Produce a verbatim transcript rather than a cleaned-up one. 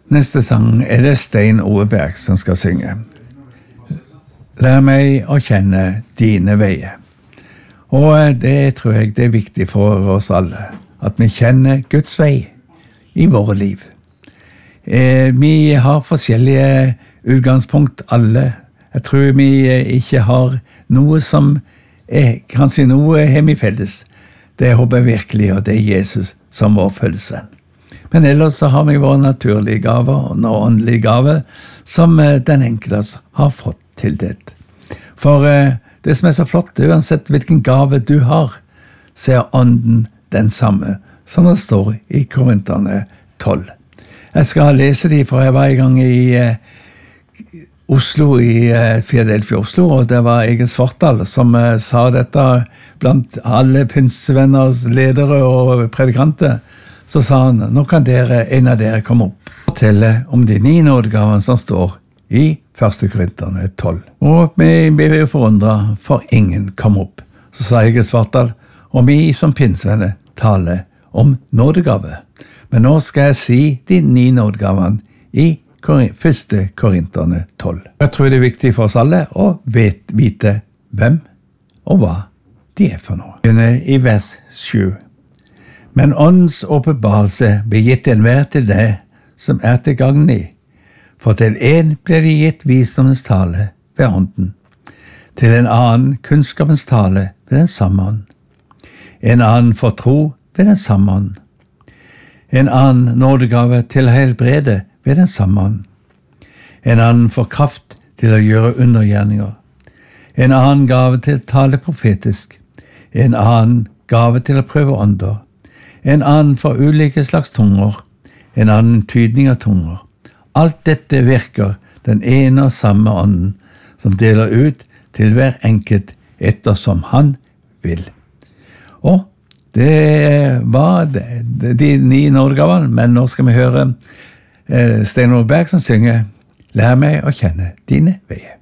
Neste sang er det Stein Ove Berg som skal synge. Lær meg å kjenne dine veier. Og det tror jeg det er viktig for oss alle, at vi kjenner Guds vei i våre liv. Eh, vi har forskjellige utgangspunkt alle. Jeg tror vi ikke har noe som er, kanskje noe hemmefelles. Det håper jeg virkelig, og det er Jesus som vår følgesvenn. Men ellers så har vi våre naturlige gaver og noen åndelige gaver som den enkelte har fått tildelt. For eh, det som er så flott, uansett hvilken gave du har, så er ånden den samme som det står i Korinterne tolv. Jeg skal lese de, for jeg var i gang i eh, Oslo, i eh, Philadelphia, Oslo, og det var Egil Svartdal som eh, sa dette blant alle pinsevenners ledere og predikanter. Så sa han, nå kan dere, en av dere komme opp og fortelle om de ni nådegavene som står i første Korinterne tolv. Og vi ble forundret, for ingen kom opp. Så sa Egil Svartdal, og vi som pinsevenner taler om nådegave. Men nå skal jeg si de ni nådegavene i første Korinterne tolv. Jeg tror det er viktig for oss alle å vet, vite hvem og hva de er for noe. Begynner i vers sju. Men åndens åpenbarelse blir gitt enhver til det som er til gagn i. For til en blir det gitt visdommens tale ved ånden, til en annen kunnskapens tale ved den samme ånd, en annen for tro ved den samme ånd, en annen nådegave til å helbrede ved den samme ånd, en annen for kraft til å gjøre undergjerninger, en annen gave til å tale profetisk, en annen gave til å prøve ånder, en annen for ulike slags tunger, en annen tydning av tunger. Alt dette virker den ene og samme ånden, som deler ut til hver enkelt ettersom han vil. Og det var de ni nådegavene, men nå skal vi høre eh, Stein Ove Berg som synger «Lær meg å kjenne dine veier».